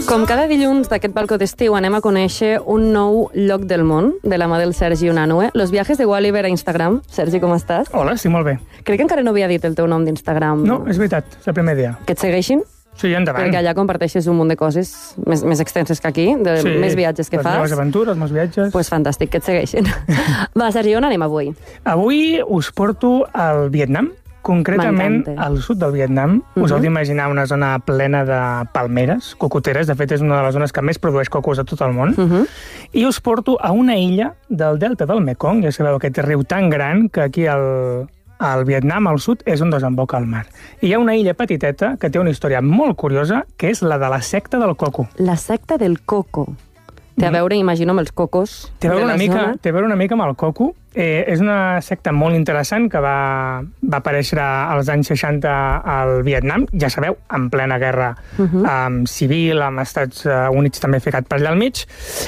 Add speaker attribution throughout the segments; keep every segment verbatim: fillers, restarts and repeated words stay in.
Speaker 1: Com cada dilluns d'aquest balcó d'estiu anem a conèixer un nou lloc del món de la mà del Sergi Unanue. Los viajes de Walliver a Instagram. Sergi, com estàs?
Speaker 2: Hola, estic molt bé.
Speaker 1: Crec que encara no havia dit el teu nom d'Instagram.
Speaker 2: No, és veritat, és el primer dia.
Speaker 1: Que et segueixin?
Speaker 2: Sí, endavant.
Speaker 1: Perquè allà comparteixes un munt de coses més, més extenses que aquí, de
Speaker 2: sí,
Speaker 1: més viatges que
Speaker 2: les
Speaker 1: fas.
Speaker 2: Les meves aventures, els meus viatges...
Speaker 1: Doncs pues fantàstic, que et segueixin. Va, Sergi, on anem avui?
Speaker 2: Avui us porto al Vietnam, concretament al sud del Vietnam. Uh-huh. Us heu d'imaginar una zona plena de palmeres, cocoteres. De fet, és una de les zones que més produeix cocos a tot el món. Uh-huh. I us porto a una illa del delta del Mekong. Ja sabeu, aquest riu tan gran que aquí al, al Vietnam, al sud, és on desemboca el mar. I hi ha una illa petiteta que té una història molt curiosa, que és la de la secta del coco.
Speaker 1: La secta del coco. Té a veure, imagino, amb els cocos
Speaker 2: té a veure
Speaker 1: de la
Speaker 2: una mica,
Speaker 1: zona.
Speaker 2: Té a veure una mica amb el coco. Eh, és una secta molt interessant que va, va aparèixer als anys seixanta al Vietnam, ja sabeu, en plena guerra uh-huh. um, civil, amb Estats Units també ficat per allà al mig,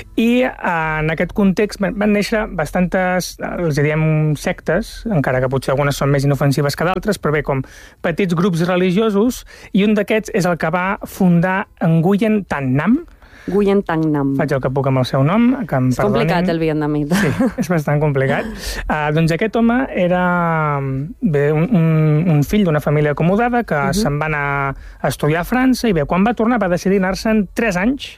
Speaker 2: i uh, en aquest context van néixer bastantes, els diem sectes, encara que potser algunes són més inofensives que d'altres, però bé, com petits grups religiosos, i un d'aquests és el que va fundar Nguyen Thanh Nam.
Speaker 1: Nguyen Thanh Nam.
Speaker 2: Faig el que puc amb el seu nom, que em
Speaker 1: és
Speaker 2: perdonin.
Speaker 1: Complicat, el vietnamita.
Speaker 2: Sí, és bastant complicat. Uh, doncs aquest home era bé, un, un, un fill d'una família acomodada que uh-huh. se'n va anar a estudiar a França i bé, quan va tornar va decidir anar-se'n tres anys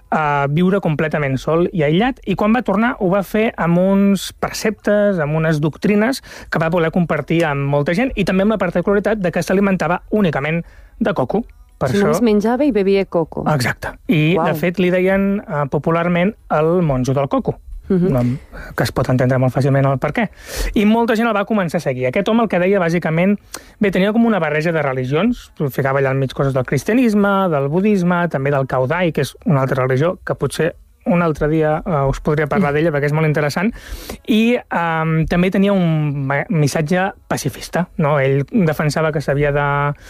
Speaker 2: a viure completament sol i aïllat, i quan va tornar ho va fer amb uns preceptes, amb unes doctrines que va voler compartir amb molta gent, i també amb la particularitat de que s'alimentava únicament de coco.
Speaker 1: Per si això... només menjava i bevia coco.
Speaker 2: Exacte. I, wow. de fet, li deien uh, popularment el monjo del coco, uh-huh. nom que es pot entendre molt fàcilment el per què. I molta gent el va començar a seguir. Aquest home el que deia, bàsicament, bé, tenia com una barreja de religions, ficava allà al mig coses del cristianisme, del budisme, també del caudai, que és una altra religió que potser un altre dia uh, us podria parlar d'ella perquè és molt interessant, i um, també tenia un missatge pacifista, no? Ell defensava que s'havia de,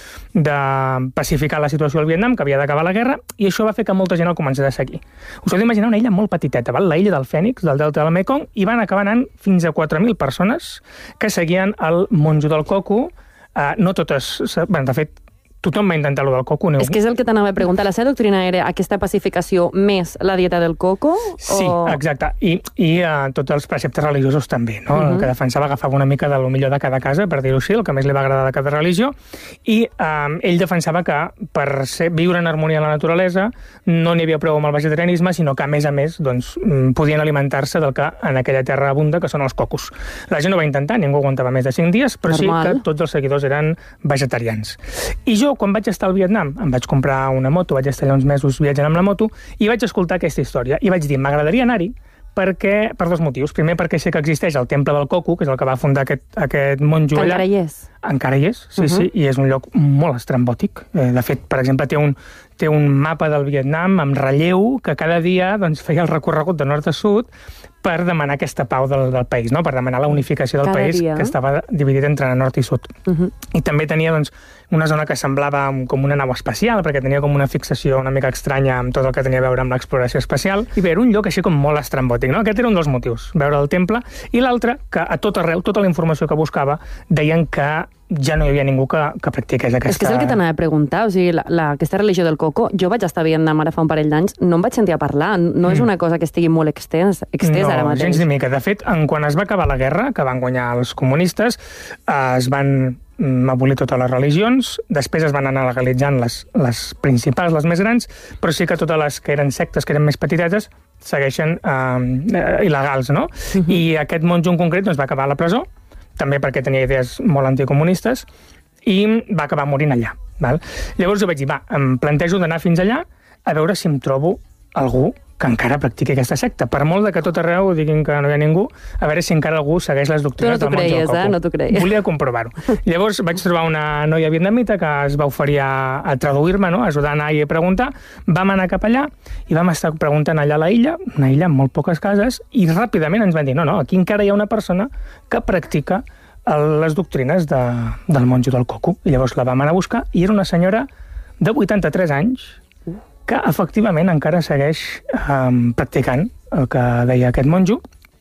Speaker 2: de pacificar la situació al Vietnam, que havia d'acabar la guerra, i això va fer que molta gent el començés a seguir. Us heu d'imaginar una illa molt petiteta, val? La illa del Fènix, del delta del Mekong, i van acabar anant fins a quatre mil persones que seguien el monjo del coco. Uh, no totes, bueno, de fet, tothom va intentar lo del coco.
Speaker 1: És que és el que t'anava a preguntar. La seva doctrina era aquesta pacificació més la dieta del coco?
Speaker 2: Sí,
Speaker 1: o...
Speaker 2: exacte. I, i uh, tots els preceptes religiosos també, no? Uh-huh. El que defensava agafava una mica de lo millor de cada casa, per dir-ho així, el que més li va agradar de cada religió, i um, ell defensava que per ser, viure en harmonia amb la naturalesa no n'hi havia prou amb el vegetarianisme, sinó que, a més a més, doncs, podien alimentar-se del que en aquella terra abunda, que són els cocos. La gent ho va intentar, ningú aguantava més de cinc dies, però Normal. Sí que tots els seguidors eren vegetarians. I jo, quan vaig estar al Vietnam, em vaig comprar una moto, vaig estar allà uns mesos viatjant amb la moto, i vaig escoltar aquesta història. I vaig dir, m'agradaria anar-hi perquè, per dos motius. Primer, perquè sé que existeix el Temple del Coco, que és el que va fundar aquest, aquest monjo allà.
Speaker 1: Encara hi és.
Speaker 2: Encara hi és, sí, uh-huh. sí, i és un lloc molt estrambòtic. Eh, de fet, per exemple, té un, té un mapa del Vietnam amb relleu que cada dia doncs, feia el recorregut de nord a sud per demanar aquesta pau del, del país, no? Per demanar la unificació del
Speaker 1: cada
Speaker 2: país,
Speaker 1: dia.
Speaker 2: Que estava dividit entre nord i sud. Uh-huh. I també tenia doncs, una zona que semblava com una nau espacial, perquè tenia com una fixació una mica estranya amb tot el que tenia a veure amb l'exploració espacial. I bé, era un lloc així com molt estrambòtic, no? Aquest era un dels motius, veure el temple, i l'altre, que a tot arreu, tota la informació que buscava, deien que ja no hi havia ningú que, que practiqués aquesta...
Speaker 1: És que és el que t'anava a preguntar, o sigui, la, la, aquesta religió del coco, jo vaig estar a Vietnam ara fa un parell d'anys, no em vaig sentir a parlar, no mm. és una cosa que estigui molt extens, extens
Speaker 2: no,
Speaker 1: ara mateix.
Speaker 2: No, gens ni mica. De fet, en, quan es va acabar la guerra, que van guanyar els comunistes, eh, es van abolir totes les religions, després es van anar legalitzant les, les principals, les més grans, però sí que totes les que eren sectes, que eren més petitetes, segueixen eh, il·legals, no? Uh-huh. I aquest monjo en concret doncs, va acabar a la presó, també perquè tenia idees molt anticomunistes, i va acabar morint allà. Val? Llavors jo vaig dir, va, em plantejo d'anar fins allà a veure si em trobo algú que encara practiqui aquesta secta. Per molt de que tot arreu diguin que no hi ha ningú, a veure si encara algú segueix les doctrines
Speaker 1: no
Speaker 2: del monjo del coco.
Speaker 1: Eh? No t'ho creies.
Speaker 2: Volia comprovar-ho. Llavors vaig trobar una noia vietnamita que es va oferir a, a traduir-me, no? A ajudar a anar i a preguntar. Vam anar cap allà i vam estar preguntant allà a la illa, una illa amb molt poques cases, i ràpidament ens van dir, no, no, aquí encara hi ha una persona que practica les doctrines de, del monjo del coco. I llavors la vam anar a buscar i era una senyora de vuitanta-tres anys que efectivament encara segueix eh, practicant el que deia aquest monjo.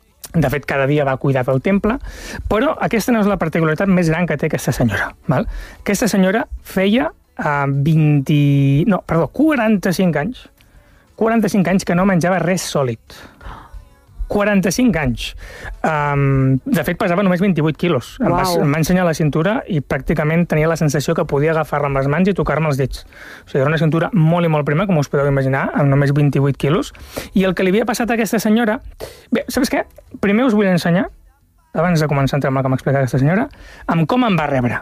Speaker 2: De fet, cada dia va cuidar del temple, però aquesta no és la particularitat més gran que té aquesta senyora. Val? Aquesta senyora feia eh, vint... no, perdó, quaranta-cinc anys quaranta-cinc anys que no menjava res sòlid. quaranta-cinc anys. Um, de fet, pesava només vint-i-vuit quilos. Wow. Em va, em va ensenyar la cintura i pràcticament tenia la sensació que podia agafar-la amb les mans i tocar-me els dits. O sigui, era una cintura molt i molt prima, com us podeu imaginar, amb només vint-i-vuit quilos. I el que li havia passat a aquesta senyora... Bé, saps què? Primer us vull ensenyar, abans de començar a entrar amb el que m'explica aquesta senyora, amb com em va rebre.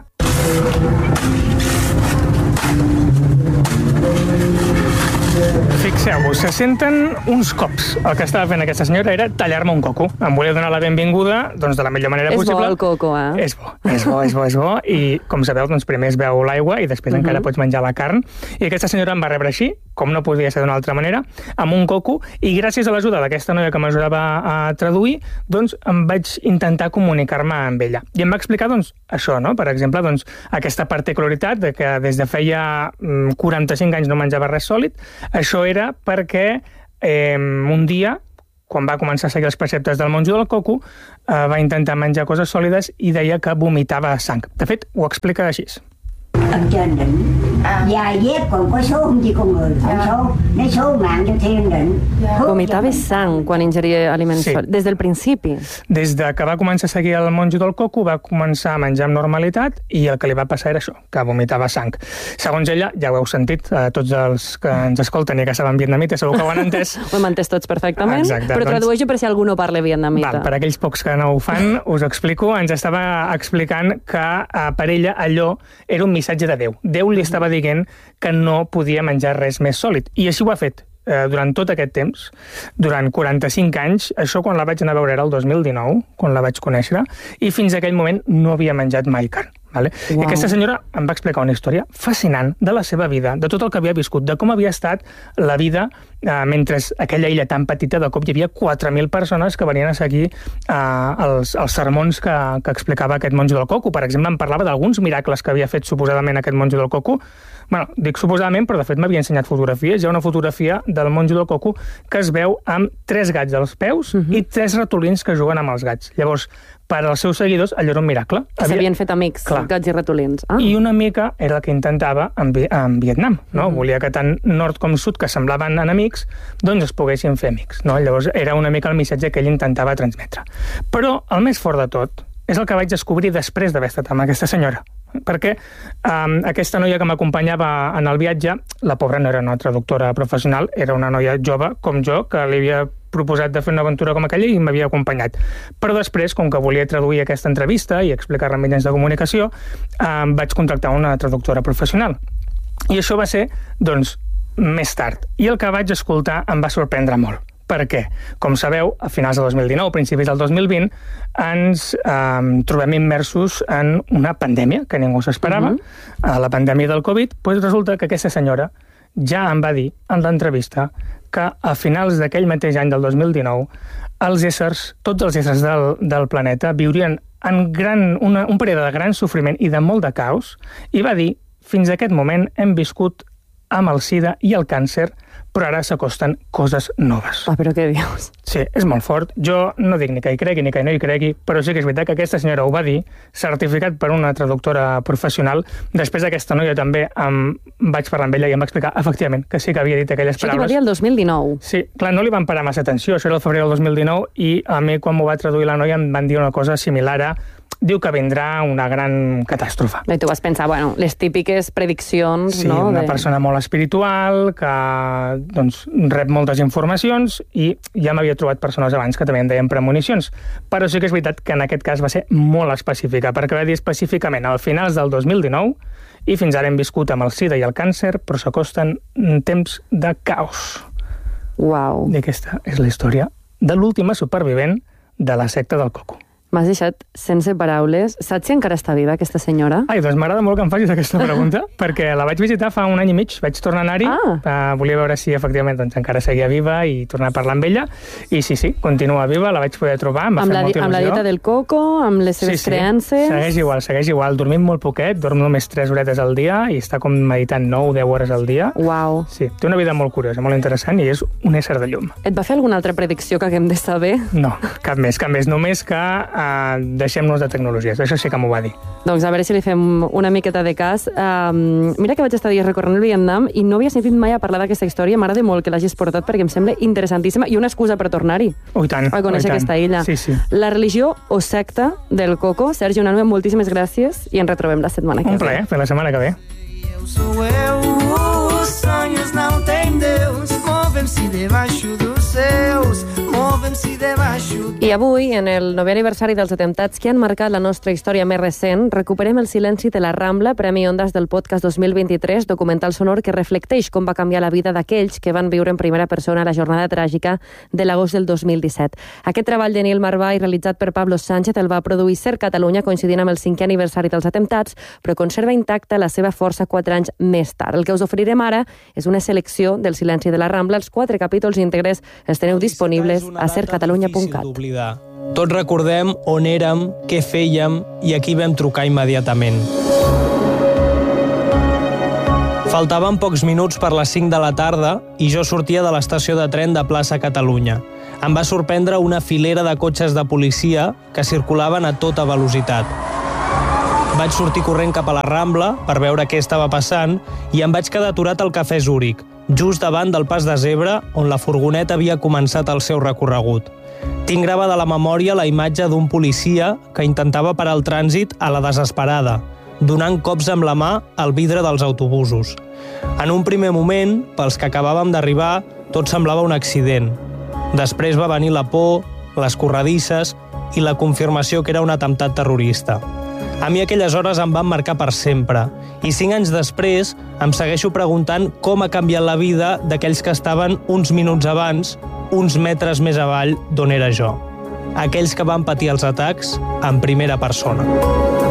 Speaker 2: Fixeu-vos, se senten uns cops. El que estava fent aquesta senyora era tallar-me un coco. Em volia donar la benvinguda doncs, de la millor manera
Speaker 1: és
Speaker 2: possible.
Speaker 1: És bo el coco, eh?
Speaker 2: És bo, és bo, és bo, és bo. I, com sabeu, doncs, primer es veu l'aigua i després uh-huh. encara pots menjar la carn. I aquesta senyora em va rebre així, com no podia ser d'una altra manera, amb un coco, i gràcies a l'ajuda d'aquesta noia que m'ajudava a traduir, doncs em vaig intentar comunicar-me amb ella. I em va explicar, doncs, això, no? Per exemple, doncs, aquesta particularitat de que des de feia quaranta-cinc anys no menjava res sòlid. Això era perquè eh, un dia, quan va començar a seguir els preceptes del monjo del coco, eh, va intentar menjar coses sòlides i deia que vomitava sang. De fet, ho explica així.
Speaker 3: Ở trên đỉnh dài dép còn có số không chỉ con người không số lấy số mạng cho thiên đỉnh.
Speaker 1: Vomitava sang quan ingeria aliments sí. sòlids, des del principi.
Speaker 2: Des de que va començar a seguir el monjo del coco va començar a menjar amb normalitat i el que li va passar era això, que vomitava sang. Segons ella, ja ho heu sentit, eh, tots els que ens escolten i que saben vietnamita segur que ho han entès.
Speaker 1: Ho hem entès tots perfectament, Exacte, però doncs, tradueixo per si algú no parla vietnamita.
Speaker 2: Val, per aquells pocs que no ho fan, us ho explico. Ens estava explicant que eh, per ella allò era un missatge de Déu. Déu li estava dient que no podia menjar res més sòlid. I així ho ha fet eh, durant tot aquest temps, durant quaranta-cinc anys. Això quan la vaig anar a veure era el dos mil dinou, quan la vaig conèixer, i fins a aquell moment no havia menjat mai carn. Vale? Wow. I aquesta senyora em va explicar una història fascinant de la seva vida, de tot el que havia viscut, de com havia estat la vida eh, mentre aquella illa tan petita, de cop hi havia quatre mil persones que venien a seguir eh, els, els sermons que, que explicava aquest monjo del coco. Per exemple, em parlava d'alguns miracles que havia fet suposadament aquest monjo del coco. Bueno, dic suposadament, però de fet m'havia ensenyat fotografies. Hi ha una fotografia del monjo del coco que es veu amb tres gats als peus uh-huh. i tres ratolins que juguen amb els gats. Llavors, per als seus seguidors, allò era un miracle.
Speaker 1: Que havia... s'havien fet amics, Clar. gats i ratolins. Ah.
Speaker 2: I una mica era el que intentava en, Vi en Vietnam. No? Uh-huh. Volia que tant nord com sud, que semblaven enemics, doncs es poguessin fer amics. No? Llavors era una mica el missatge que ell intentava transmetre. Però el més fort de tot és el que vaig descobrir després d'haver estat amb aquesta senyora. Perquè um, aquesta noia que m'acompanyava en el viatge, la pobra no era una traductora professional, era una noia jove com jo, que li havia proposat de fer una aventura com aquella i m'havia acompanyat. Però després, com que volia traduir aquesta entrevista i explicar-la en mitjans de comunicació, um, vaig contractar una traductora professional. I això va ser, doncs, més tard. I el que vaig escoltar em va sorprendre molt. Per què? Com sabeu, a finals del dos mil dinou, principis del dos mil vint, ens eh, trobem immersos en una pandèmia que ningú s'esperava, uh-huh. la pandèmia del Covid. Doncs resulta que aquesta senyora ja em va dir en l'entrevista que a finals d'aquell mateix any del dos mil dinou els éssers, tots els éssers del, del planeta viurien en gran, una, un període de gran sofriment i de molt de caos, i va dir, fins a aquest moment hem viscut amb el sida i el càncer, però ara s'acosten coses noves.
Speaker 1: Ah, però què dius?
Speaker 2: Sí, és molt fort. Jo no dic ni que hi cregui ni que no hi cregui, però sí que és veritat que aquesta senyora ho va dir, certificat per una traductora professional. Després d'aquesta noia també em vaig parlar amb ella i em va explicar, efectivament, que sí que havia dit aquelles
Speaker 1: Això
Speaker 2: paraules.
Speaker 1: Això t'ho va dir el dos mil dinou?
Speaker 2: Sí, clar, no li van parar massa atenció. Això era el febrer del dos mil dinou i a mi, quan m'ho va traduir la noia, em van dir una cosa similar a diu que vindrà una gran catàstrofe.
Speaker 1: I tu vas pensar, bueno, les típiques prediccions,
Speaker 2: sí,
Speaker 1: no?
Speaker 2: Sí, una
Speaker 1: de...
Speaker 2: persona molt espiritual, que doncs, rep moltes informacions, i ja m'havia trobat persones abans que també em deien premonicions. Però sí que és veritat que en aquest cas va ser molt específica, perquè va dir específicament al finals del dos mil dinou, i fins ara hem viscut amb el sida i el càncer, però s'acosten temps de caos.
Speaker 1: Uau.
Speaker 2: I aquesta és la història de l'última supervivent de la secta del coco.
Speaker 1: M'has deixat sense paraules. Saps si encara està viva, aquesta senyora?
Speaker 2: Ai, doncs m'agrada molt que em facis aquesta pregunta, perquè la vaig visitar fa un any i mig, vaig tornar a anar-hi,
Speaker 1: ah.
Speaker 2: uh, volia veure si efectivament doncs, encara seguia viva i tornar a parlar amb ella, i sí, sí, continua viva, la vaig poder trobar, em va
Speaker 1: amb
Speaker 2: fer
Speaker 1: la,
Speaker 2: molta il·lusió.
Speaker 1: Amb la dieta del coco, amb les seves
Speaker 2: sí, sí.
Speaker 1: creences...
Speaker 2: segueix igual, segueix igual, dormim molt poquet, dorm només tres horetes al dia i està com meditant nou o deu hores al dia.
Speaker 1: Uau.
Speaker 2: Sí, té una vida molt curiosa, molt interessant, i és un ésser de llum.
Speaker 1: Et va fer alguna altra predicció que haguem de saber?
Speaker 2: No, cap més, cap més, només que uh, deixem-nos de tecnologies. Això sí que m'ho va dir.
Speaker 1: Doncs a veure si li fem una miqueta de cas. Um, mira que vaig estar dies recorrent el Vietnam i no havia sentit mai a parlar d'aquesta història. M'agrada molt que l'hagis portat perquè em sembla interessantíssima i una excusa per tornar-hi.
Speaker 2: Oh, i tant,
Speaker 1: a conèixer
Speaker 2: oh, i tant.
Speaker 1: aquesta illa.
Speaker 2: Sí, sí.
Speaker 1: La religió o secta del coco. Sergi Unanue, moltíssimes gràcies i ens retrobem la setmana que ve.
Speaker 2: Un plaer, fer la setmana que ve.
Speaker 4: Eu sou eu, os sonhos não têm Deus, movem-se debaixo dos seus, movem-se debaixo...
Speaker 1: I avui, en el novè aniversari dels atemptats que han marcat la nostra història més recent, recuperem el silenci de la Rambla, Premi Ondas del podcast dos mil vint-i-tres, documental sonor que reflecteix com va canviar la vida d'aquells que van viure en primera persona la jornada tràgica de l'agost del dos mil disset. Aquest treball de Nil Marvà i realitzat per Pablo Sánchez el va produir Ser Catalunya coincidint amb el cinquè aniversari dels atemptats, però conserva intacta la seva força quatre anys més tard. El que us oferirem ara és una selecció del silenci de la Rambla. Els quatre capítols íntegres els teniu disponibles a ser catalunya punt cat.
Speaker 5: Tots recordem on érem, què fèiem i a qui vam trucar immediatament. Faltaven pocs minuts per les cinc de la tarda i jo sortia de l'estació de tren de Plaça Catalunya. Em va sorprendre una filera de cotxes de policia que circulaven a tota velocitat. Vaig sortir corrent cap a la Rambla per veure què estava passant i em vaig quedar aturat al Cafè Zúrich, just davant del pas de zebra on la furgoneta havia començat el seu recorregut. Tinc gravada a la memòria la imatge d'un policia que intentava parar el trànsit a la desesperada, donant cops amb la mà al vidre dels autobusos. En un primer moment, pels que acabàvem d'arribar, tot semblava un accident. Després va venir la por, les corredisses i la confirmació que era un atemptat terrorista. A mi aquelles hores em van marcar per sempre, i cinc anys després em segueixo preguntant com ha canviat la vida d'aquells que estaven uns minuts abans, uns metres més avall d'on era jo. Aquells que van patir els atacs en primera persona.